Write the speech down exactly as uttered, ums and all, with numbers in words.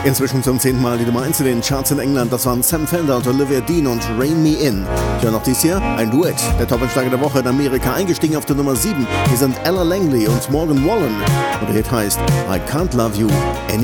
Inzwischen zum zehnten Mal die Nummer eins in den Charts in England. Das waren Sam Fender und Olivia Dean und Rein Me In. Ja, noch dies Jahr ein Duett. Der Top-Einsteiger der Woche in Amerika, eingestiegen auf der Nummer sieben. Hier sind Ella Langley und Morgan Wallen. Und der Hit heißt I Can't Love You Any